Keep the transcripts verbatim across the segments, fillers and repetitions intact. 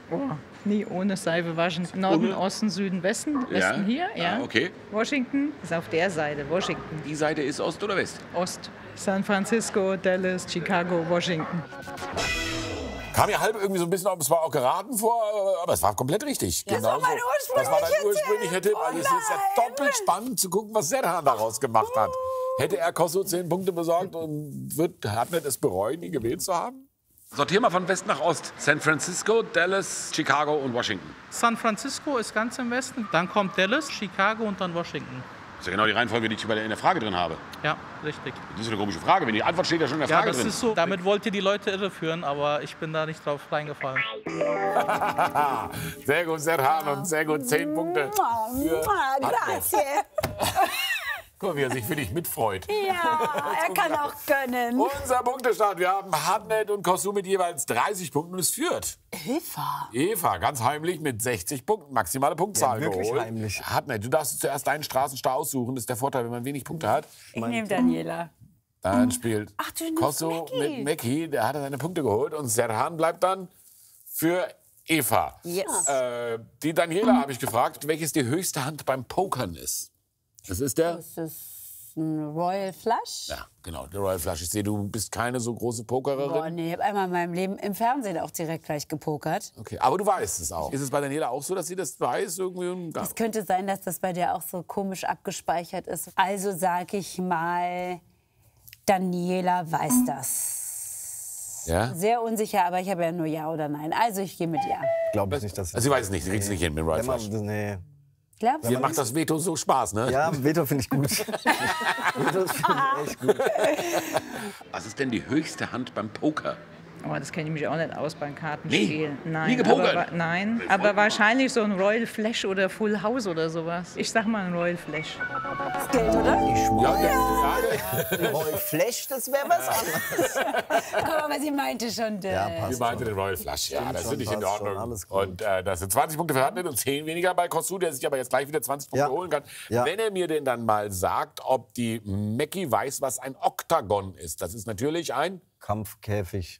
Oh, nie ohne Seife waschen. Norden, Ohne? Osten, Süden, Westen. Westen hier, ja. Ah, okay. Washington ist auf der Seite, Washington. Die Seite ist Ost oder West? Ost. San Francisco, Dallas, Chicago, Washington. Kam ja halb irgendwie so ein bisschen, es war auch geraten vor, aber es war komplett richtig. Das war mein Das war dein ursprünglicher ursprünglicher Tipp. Tipp. Also es ist ja Oh doppelt spannend zu gucken, was Serhan daraus gemacht hat. Hätte er Kosso zehn Punkte besorgt und wird, hat er es bereuen, ihn gewählt zu haben? Sortier mal von West nach Ost. San Francisco, Dallas, Chicago und Washington. San Francisco ist ganz im Westen, dann kommt Dallas, Chicago und dann Washington. Das ist ja genau die Reihenfolge, die ich in der Frage drin habe. Ja, richtig. Das ist eine komische Frage, wenn die Antwort steht ja schon in der Ja, Frage das drin. ist so. Damit wollt ihr die Leute irreführen, aber ich bin da nicht drauf reingefallen. Sehr gut, Serhan, und sehr gut, zehn Punkte. Für Grazie. Guck mal, wie er sich für dich mitfreut. Ja, er kann auch gönnen. Unser Punktestand. Wir haben Hartnett und Kosso mit jeweils dreißig Punkten und es führt. Eva. Eva, ganz heimlich mit sechzig Punkten. Maximale Punktzahl Ja, wirklich geholt. heimlich. Hartnett, du darfst zuerst deinen Straßenstar aussuchen. Das ist der Vorteil, wenn man wenig Punkte hat. Ich nehme Daniela. Dann spielt Ach, du nimmst Kosso Mackie. mit Mackie. Der hat seine Punkte geholt. Und Serhan bleibt dann für Eva. Yes. Äh, die Daniela habe ich gefragt, welches die höchste Hand beim Pokern ist. Das ist der... Das ist ein Royal Flush. Ja, genau, der Royal Flush. Ich sehe, du bist keine so große Pokererin. Boah, nee, ich habe einmal in meinem Leben im Fernsehen auch direkt gleich gepokert. Okay, aber du weißt es auch. Ist es bei Daniela auch so, dass sie das weiß? Irgendwie? Es könnte sein, dass das bei dir auch so komisch abgespeichert ist. Also sage ich mal, Daniela weiß das. Ja? Sehr unsicher, aber ich habe ja nur Ja oder Nein. Also ich gehe mit Ja. Glaube ich nicht, dass Also sie weiß es nicht, sie kriegt es nicht hin mit dem Royal Wenn man, Flush. nee. Glaubst Dir du? macht das Veto so Spaß, ne? Ja, Veto finde ich gut. Veto finde ich echt gut. Was ist denn die höchste Hand beim Poker? Aber das kenne ich mich auch nicht aus beim Nee, Kartenspielen. Nein, nie gepokert? Aber, wa- nein, aber wahrscheinlich so ein Royal Flash oder Full House oder sowas. Ich sag mal ein Royal Flash. Das Geld, oder? Ja, ja, ja. Roy Flash, das wäre was anderes. Aber sie meinte schon. Äh, Ja, Sie passt. meinte den Royal Flush. Ja, das schon, finde ich in passt schon, Ordnung. alles gut. Und äh, das sind zwanzig Punkte für Hartnett und zehn weniger bei Kosso, der sich aber jetzt gleich wieder zwanzig Punkte Ja. holen kann. Ja. Wenn er mir denn dann mal sagt, ob die Mackie weiß, was ein Oktagon ist. Das ist natürlich ein... Kampfkäfig.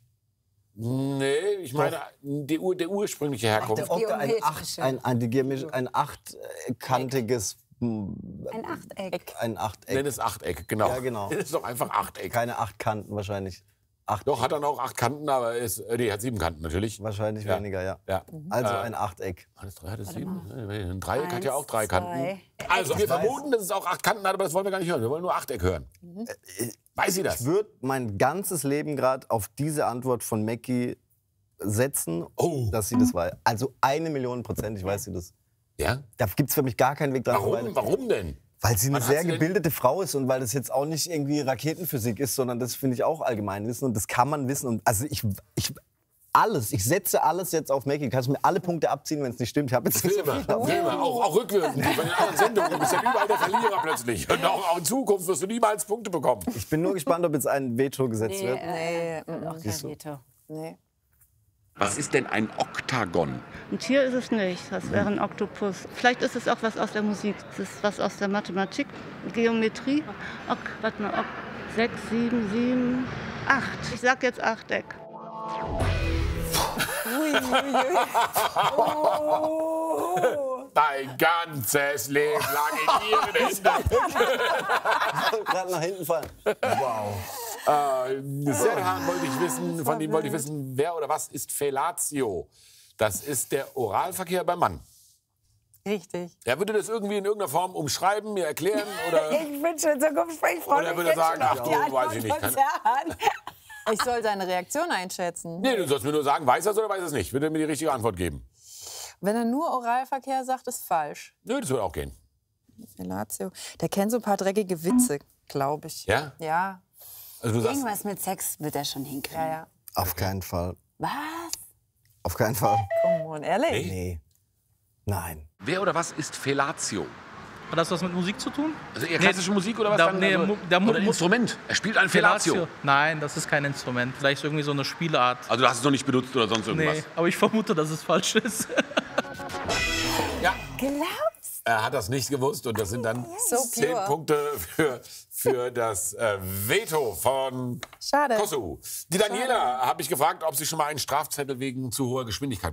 Nee, ich meine, die, ur- der ursprüngliche Herkunft. Der Okta, ein, acht, Geometrische. ein, ein, die geometrische- ein achtkantiges, mm, ein Achteck. ein Achteck. Nenn es Achteck, genau. Ja, genau. Das ist doch einfach Achteck. Keine acht Kanten wahrscheinlich. Acht, Doch, hat er noch acht Kanten, aber ist, äh, nee, hat sieben Kanten natürlich. wahrscheinlich Ja. weniger, ja. Ja. Also Äh, ein Achteck. Hat es drei, hat es sieben? Ein Dreieck hat ja Eins, auch drei zwei. Kanten. Also, wir vermuten, dass es auch acht Kanten hat, aber das wollen wir gar nicht hören. Wir wollen nur Achteck hören. Weiß sie das? Ich würde mein ganzes Leben gerade auf diese Antwort von Mackie setzen, Oh. dass sie das weiß. Also eine Million Prozent, ich weiß sie das. Ja? Da gibt es für mich gar keinen Weg dran vorbei. Warum? Warum denn? Weil sie eine Wann hat sehr sie denn- gebildete Frau ist und weil das jetzt auch nicht irgendwie Raketenphysik ist, sondern das finde ich auch Allgemeinwissen und das kann man wissen. Und also ich, ich alles, ich setze alles jetzt auf Mackie. Kannst du mir alle Punkte abziehen, wenn es nicht stimmt? Ich habe jetzt nicht so Filme, viel davon. Filme, auch, auch rückwirkend. Bei den anderen Sendungen, du bist ja überall der Verlierer plötzlich. Und auch, auch in Zukunft wirst du niemals Punkte bekommen. Ich bin nur gespannt, ob jetzt ein Veto gesetzt Nee, wird. äh, auch kein Siehst du? Veto. Nee. Was ist denn ein Oktagon? Ein Tier ist es nicht, das wäre ein Oktopus. Vielleicht ist es auch was aus der Musik, es ist was aus der Mathematik, Geometrie. Ok, warte mal, ok, sechs, sieben, sieben, acht. Ich sag jetzt Achteck. Dein ganzes Leben lang in ihren Händen. Gerade nach hinten fallen. Wow. Äh, Serhan wollte ich wissen, von ihm wollte ich wissen, wer oder was ist Fellatio? Das ist der Oralverkehr beim Mann. Richtig. Er würde das irgendwie in irgendeiner Form umschreiben, mir erklären oder... Ich bin schon so gespannt. Ich freue Oder mich würde jetzt sagen, schon auf ach die du, Antwort weiß ich nicht, von kann- Serhan. Ich soll seine Reaktion einschätzen. Nee, du sollst mir nur sagen, weiß er es oder weiß er es nicht. Würde er mir die richtige Antwort geben. Wenn er nur Oralverkehr sagt, ist falsch. Nö, das würde auch gehen. Fellatio. Der kennt so ein paar dreckige Witze, glaube ich. Ja? Ja. Also du sagst, Irgendwas mit Sex wird er schon hinkriegen. Ja, ja. Auf keinen Fall. Was? Auf keinen Fall. Komm on, ehrlich? Nee. Nee. Nein. Wer oder was ist Fellatio? Hat das was mit Musik zu tun? Also eher klassische Musik oder was? Da- dann? nee, Also, Mu- der Mu- oder ein Mu- Instrument. Er spielt ein Fellatio. Nein, das ist kein Instrument. Vielleicht irgendwie so eine Spielart. Also du hast es noch nicht benutzt oder sonst irgendwas? Nee, aber ich vermute, dass es falsch ist. ja, Glaubst er hat das nicht gewusst und das sind dann So zehn pure. Punkte für, für das äh, Veto von Schade. Kosso. Die Daniela habe ich gefragt, ob sie schon mal einen Strafzettel wegen zu hoher Geschwindigkeit